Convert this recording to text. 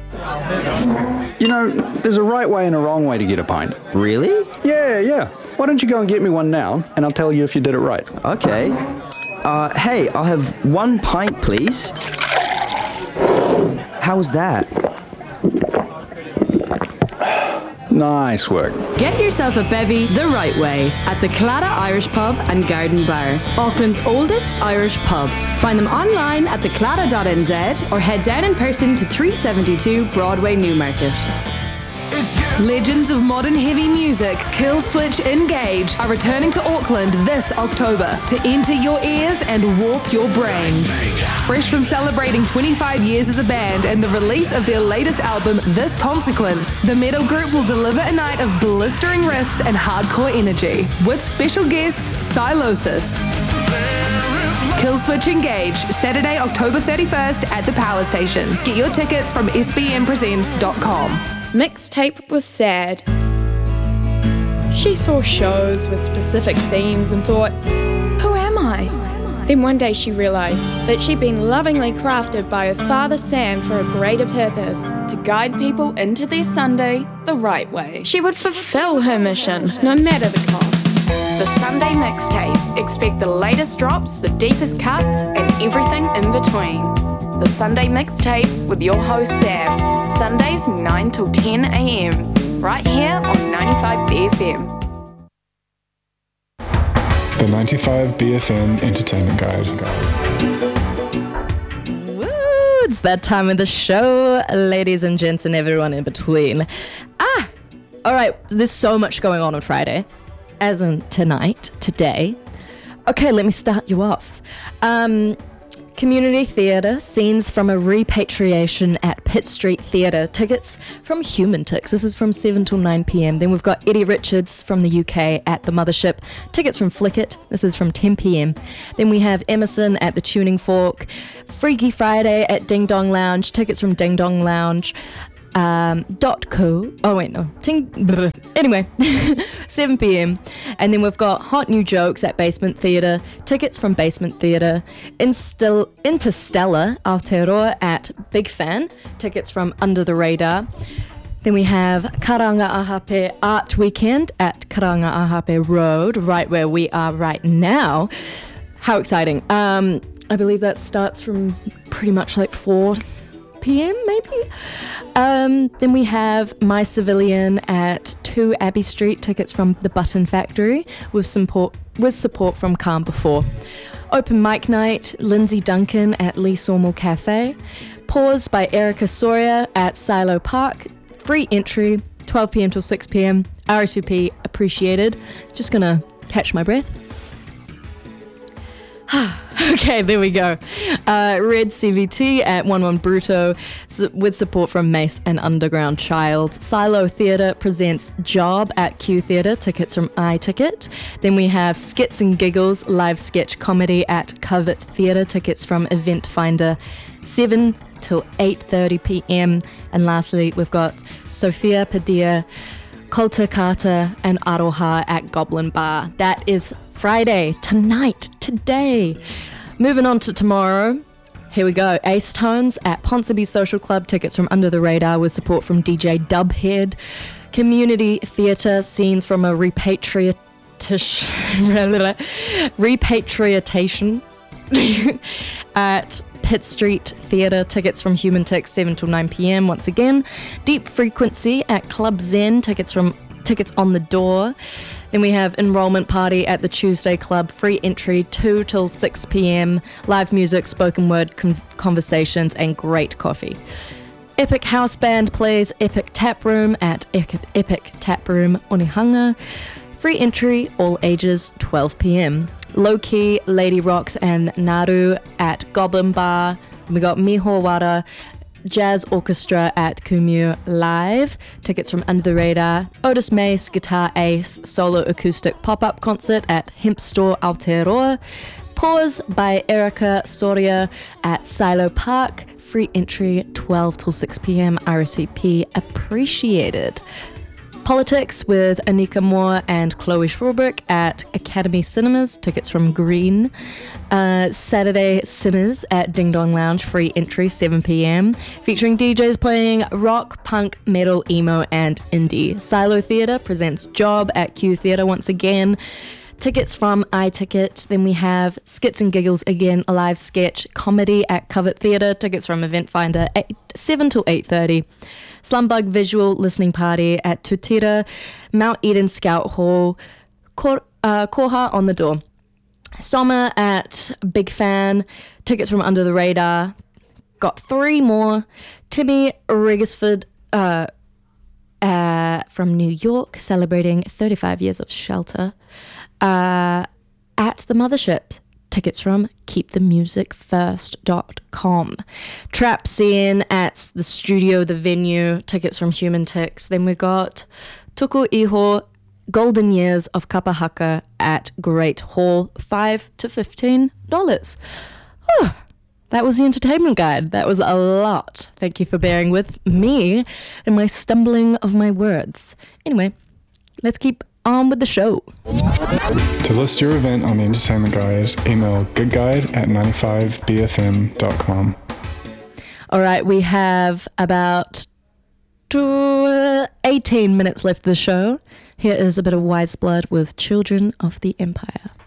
You know, there's a right way and a wrong way to get a pint. Really? Yeah. Why don't you go and get me one now, and I'll tell you if you did it right. Okay. Hey, I'll have 1 pint, please. How was that? Nice work. Get yourself a bevy the right way at the Clara Irish Pub and Garden Bar, Auckland's oldest Irish pub. Find them online at theclara.nz or head down in person to 372 Broadway Newmarket. Legends of modern heavy music, Killswitch Engage, are returning to Auckland this October to enter your ears and warp your brains. Fresh from celebrating 25 years as a band and the release of their latest album, This Consequence, the metal group will deliver a night of blistering riffs and hardcore energy, with special guests Silosis. Killswitch Engage, Saturday, October 31st at the Power Station. Get your tickets from sbmpresents.com. Mixtape was sad. She saw shows with specific themes and thought, who am I? Then one day she realised that she'd been lovingly crafted by her father Sam for a greater purpose, to guide people into their Sunday the right way. She would fulfil her mission, no matter the cost. The Sunday Mixtape. Expect the latest drops, the deepest cuts, and everything in between. The Sunday Mixtape with your host Sam. Sundays 9 till 10 a.m. right here on 95BFM. The 95BFM Entertainment Guide. Woo! It's that time of the show, ladies and gents and everyone in between. All right, there's so much going on Friday, as in today. Okay, let me start you off. Community Theatre, scenes from a repatriation at Pitt Street Theatre. Tickets from Humantix. This is from 7 till 9 p.m. Then we've got Eddie Richards from the UK at the Mothership. Tickets from Flickit. This is from 10 p.m. Then we have Emerson at the Tuning Fork. Freaky Friday at Ding Dong Lounge. Tickets from Ding Dong Lounge. .co. Oh wait, no. Anyway, 7 p.m. And then we've got Hot New Jokes at Basement Theatre. Tickets from Basement Theatre. Interstellar Aotearoa at Big Fan. Tickets from Under the Radar. Then we have Karanga Ahape Art Weekend at Karanga Ahape Road, right where we are right now. How exciting. I believe that starts from pretty much like 4 p.m. maybe. Then we have My Civilian at 2 Abbey Street. Tickets from the Button Factory with support from Calm Before. Open mic night, Lindsay Duncan at Lee Sawmill Cafe. Pause by Erica Soria at Silo Park. Free entry, 12 p.m. till 6 p.m. RSVP appreciated. Just gonna catch my breath. Okay, there we go. Red CVT at 11 Bruto with support from Mace and Underground Child. Silo Theatre presents Job at Q Theatre. Tickets from iTicket. Then we have Skits and Giggles live sketch comedy at Covert Theatre. Tickets from Event Finder, 7 till 8:30 p.m. And lastly, we've got Sophia Padilla, Kolta Carter and Aroha at Goblin Bar. That is Friday, today. Moving on to tomorrow. Here we go. Ace Tones at Ponsonby Social Club. Tickets from Under the Radar with support from DJ Dubhead. Community Theatre, scenes from a repatriation at Pitt Street Theatre. Tickets from Humantix, 7 till 9 p.m. Once again. Deep Frequency at Club Zen. Tickets on the door. Then we have Enrollment Party at the Tuesday Club. Free entry, 2 till 6 p.m. Live music, spoken word conversations, and great coffee. Epic House Band plays Epic Tap Room at Epic Tap Room Onehunga. Free entry, all ages, 12 p.m. Low Key, Lady Rocks and Naru at Goblin Bar. We got Miho Wara Jazz Orchestra at Kumyu Live. Tickets from Under the Radar. Otis Mace, Guitar Ace, Solo Acoustic Pop-Up Concert at Hemp Store Aotearoa. Pause by Erica Soria at Silo Park. Free entry, 12 till 6 p.m. RSVP appreciated. Politics with Anika Moore and Chloe Schwarbrick at Academy Cinemas, tickets from Green. Saturday Sinners at Ding Dong Lounge, free entry, 7 p.m, featuring DJs playing rock, punk, metal, emo, and indie. Silo Theatre presents Job at Q Theatre once again. Tickets from iTicket. Then we have Skits and Giggles again, a live sketch comedy at Covert Theatre. Tickets from Event Finder, 7 till 8:30. Slumbug Visual Listening Party at Tutira, Mount Eden Scout Hall, Koha on the door. Summer at Big Fan, tickets from Under the Radar. Got 3 more. Timmy Regisford from New York, celebrating 35 years of Shelter. At the Mothership, tickets from keepthemusicfirst.com. Trap Scene at the studio, the venue, tickets from Human Ticks. Then we got Tuku Iho, Golden Years of Kapahaka at Great Hall, $5 to $15. Whew, that was the entertainment guide. That was a lot. Thank you for bearing with me and my stumbling of my words. Anyway, let's keep on with the show. To list your event on the entertainment guide, email goodguide@95bfm.com. All right, we have about 18 minutes left of the show. Here is a bit of Wise Blood with Children of the Empire.